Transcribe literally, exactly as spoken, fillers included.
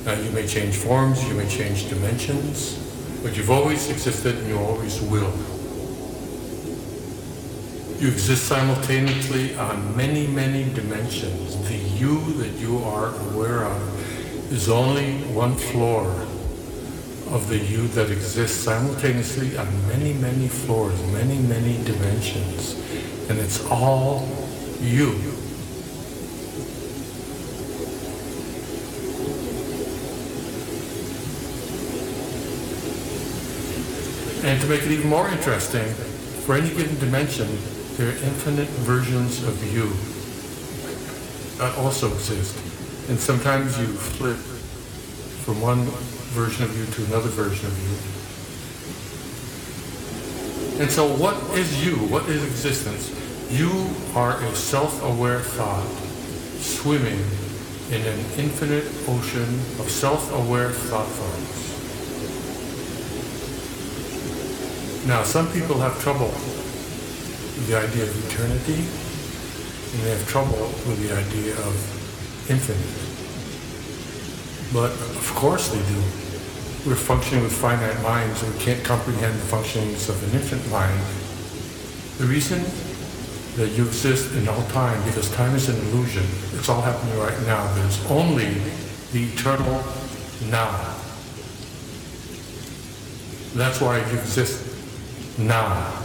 Uh, you may change forms, you may change dimensions, but you've always existed and you always will. You exist simultaneously on many, many dimensions. The you that you are aware of is only one floor of the you that exists simultaneously on many, many floors, many, many dimensions. And it's all you. And to make it even more interesting, for any given dimension, there are infinite versions of you that also exist. And sometimes you flip from one version of you to another version of you. And so what is you? What is existence? You are a self-aware thought swimming in an infinite ocean of self-aware thought forms. Now, some people have trouble with the idea of eternity, and they have trouble with the idea of infinite. But of course they do. We're functioning with finite minds, and we can't comprehend the functionings of an infinite mind. The reason that you exist in all time, because time is an illusion. It's all happening right now. There's only the eternal now. That's why you exist now.